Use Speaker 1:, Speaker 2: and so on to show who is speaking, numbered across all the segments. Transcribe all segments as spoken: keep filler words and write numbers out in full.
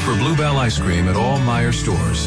Speaker 1: for Bluebell ice cream at all Meijer stores.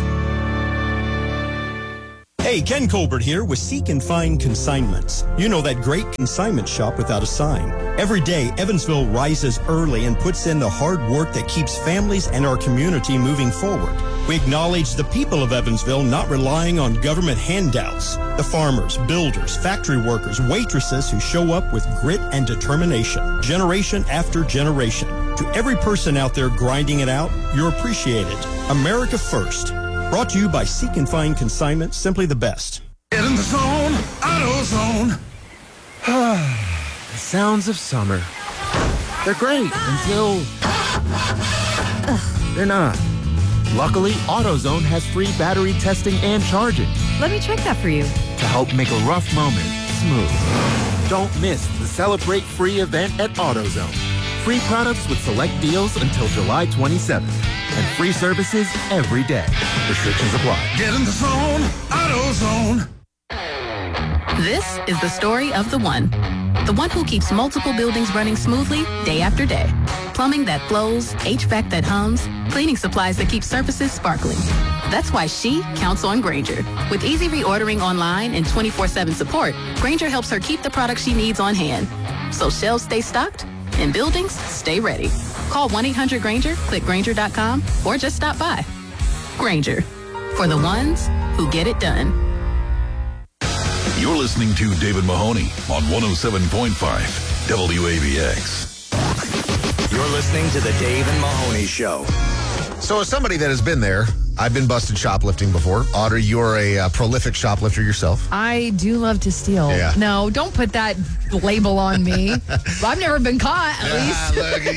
Speaker 2: Hey, Ken Colbert here with Seek and Find Consignments. You know that great consignment shop without a sign. Every day, Evansville rises early and puts in the hard work that keeps families and our community moving forward. We acknowledge the people of Evansville not relying on government handouts, the farmers, builders, factory workers, waitresses who show up with grit and determination, generation after generation. To every person out there grinding it out, you're appreciated. America first. Brought to you by Seek and Find Consignment, simply the best.
Speaker 3: Get in the zone, AutoZone.
Speaker 4: The sounds of summer. They're great until they're not. Luckily, AutoZone has free battery testing and charging
Speaker 5: Let me check that for you.
Speaker 4: to help make a rough moment smooth. Don't miss the Celebrate Free event at AutoZone. Free products with select deals until July twenty-seventh. And free services every day. Restrictions apply.
Speaker 3: Get in the zone, AutoZone.
Speaker 6: This is the story of the one. The one who keeps multiple buildings running smoothly day after day. Plumbing that flows, H V A C that hums, cleaning supplies that keep surfaces sparkling. That's why she counts on Grainger. With easy reordering online and twenty-four seven support, Grainger helps her keep the products she needs on hand. So shelves stay stocked and buildings stay ready. Call one eight hundred Grainger, click Grainger dot com, or just stop by. Grainger, for the ones who get it done.
Speaker 7: You're listening to David Mahoney on one oh seven point five W A B X.
Speaker 8: You're listening to the Dave and Mahoney Show.
Speaker 9: So as somebody that has been there, I've been busted shoplifting before. Audrey, you're a uh, prolific shoplifter yourself.
Speaker 5: I do love to steal.
Speaker 9: Yeah.
Speaker 5: No, don't put that label on me. I've never been caught, at
Speaker 9: Ah,
Speaker 5: least.
Speaker 9: look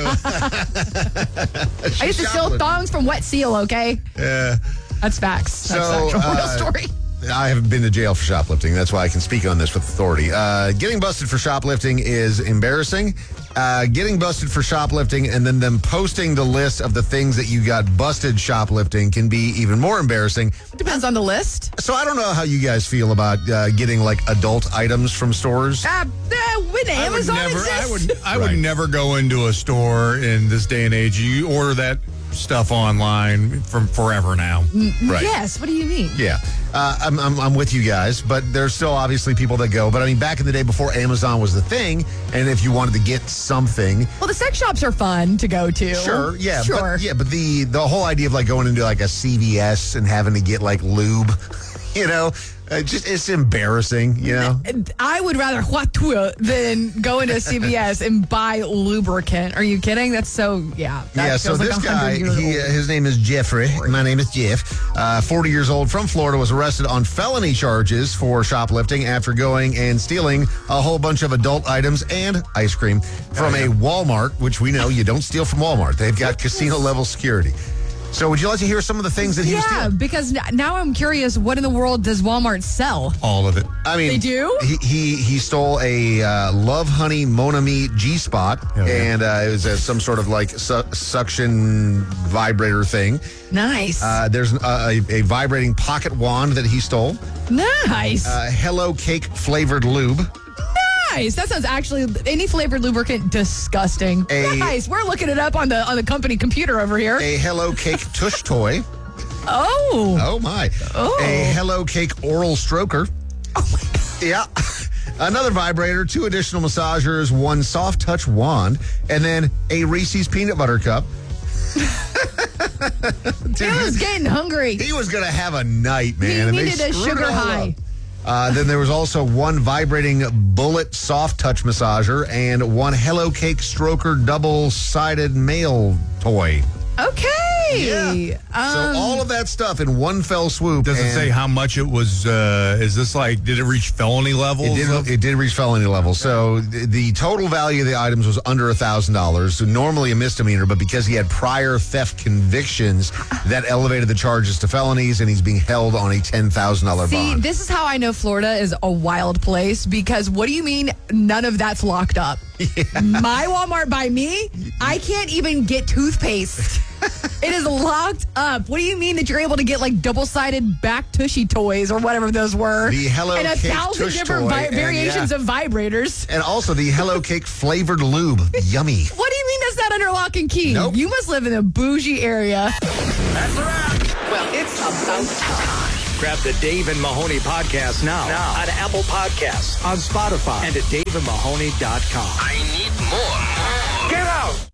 Speaker 9: at you.
Speaker 5: I used to steal thongs from Wet Seal, okay?
Speaker 9: Yeah.
Speaker 5: That's facts. That's
Speaker 9: So,
Speaker 5: actual
Speaker 9: uh,
Speaker 5: real story.
Speaker 9: I haven't been to jail for shoplifting. That's why I can speak on this with authority. Uh, getting busted for shoplifting is embarrassing. Uh, getting busted for shoplifting and then them posting the list of the things that you got busted shoplifting can be even more embarrassing.
Speaker 5: It depends on the list.
Speaker 9: So I don't know how you guys feel about uh, getting like adult items from stores.
Speaker 5: Uh, uh, when
Speaker 10: I would
Speaker 5: Amazon
Speaker 10: never,
Speaker 5: exists.
Speaker 10: I would, I would
Speaker 9: Right.
Speaker 10: never go into a store in this day and age. You order that stuff online from forever now.
Speaker 9: Right.
Speaker 5: Yes, what do you mean?
Speaker 9: Yeah, uh, I'm, I'm I'm with you guys, but there's still obviously people that go. But I mean, back in the day before Amazon was the thing, and if you wanted to get something,
Speaker 5: Well, the sex shops are fun to go to.
Speaker 9: sure, yeah,
Speaker 5: Sure.
Speaker 9: but, yeah, but the the whole idea of like going into like a C V S and having to get like lube, you know, uh, just it's embarrassing, you know.
Speaker 5: I would rather voiture than go into C V S and buy lubricant. Are you kidding? That's so, yeah. That
Speaker 9: Yeah, so
Speaker 5: feels like
Speaker 9: this
Speaker 5: a
Speaker 9: guy,
Speaker 5: hundred years
Speaker 9: he,
Speaker 5: old.
Speaker 9: uh, his name is Jeffrey. My name is Jeff. Uh, forty years old, from Florida, was arrested on felony charges for shoplifting after going and stealing a whole bunch of adult items and ice cream from a Walmart, which we know you don't steal from Walmart. They've got casino-level security. So would you like to hear some of the things that he was
Speaker 5: Yeah,
Speaker 9: stealing?
Speaker 5: because n- now I'm curious, what in the world does Walmart sell?
Speaker 10: All of it.
Speaker 9: I mean,
Speaker 5: They do?
Speaker 9: He he, he stole a uh, Love Honey Mon Ami G-Spot,
Speaker 10: Hell yeah.
Speaker 9: and uh, it was uh, some sort of like su- suction vibrator thing.
Speaker 5: Nice.
Speaker 9: Uh, there's a, a, a vibrating pocket wand that he stole.
Speaker 5: nice.
Speaker 9: Uh, Hello Cake flavored lube.
Speaker 5: nice. That sounds actually, any flavored lubricant, disgusting.
Speaker 9: A-
Speaker 5: nice. We're looking it up on the on the company computer over here.
Speaker 9: A Hello Cake tush toy.
Speaker 5: oh.
Speaker 9: Oh my.
Speaker 5: Oh.
Speaker 9: A Hello Cake oral stroker. Yeah. Another vibrator, two additional massagers, one soft touch wand, and then a Reese's peanut butter cup. Dude,
Speaker 5: He was getting hungry.
Speaker 9: he was going to have a night, man.
Speaker 5: He
Speaker 9: and they
Speaker 5: needed a
Speaker 9: screwed
Speaker 5: sugar
Speaker 9: it all
Speaker 5: high.
Speaker 9: up. Uh, then there was also one vibrating bullet soft touch massager and one Hello Cake stroker double-sided mail toy.
Speaker 5: Okay.
Speaker 9: Yeah. So
Speaker 5: Um,
Speaker 9: all of that stuff in one fell swoop.
Speaker 10: Does it
Speaker 9: and
Speaker 10: say how much it was? Uh, is this like, did it reach felony levels?
Speaker 9: It did,
Speaker 10: of-
Speaker 9: it did reach felony level. So the, the total value of the items was under one thousand dollars. So normally a misdemeanor, but because he had prior theft convictions, that elevated the charges to felonies, and he's being held on a ten thousand dollars
Speaker 5: See,
Speaker 9: bond.
Speaker 5: this is how I know Florida is a wild place, because what do you mean none of that's locked up? My Walmart by me, I can't even get toothpaste. It is locked up. What do you mean that you're able to get like double-sided back tushy toys or whatever those were?
Speaker 9: The Hello
Speaker 5: and a
Speaker 9: Cake
Speaker 5: thousand
Speaker 9: tush
Speaker 5: different
Speaker 9: toy,
Speaker 5: vi-
Speaker 9: and
Speaker 5: variations
Speaker 9: yeah.
Speaker 5: of vibrators.
Speaker 9: And also the Hello Cake flavored lube. Yummy.
Speaker 5: What do you mean is not under lock and key.
Speaker 9: Nope.
Speaker 5: You must live in a bougie area.
Speaker 8: That's a wrap. Well, it's about time. Grab the Dave and Mahoney podcast now, now on Apple Podcasts, on Spotify, and at dave and mahoney dot com. I need more. Get out!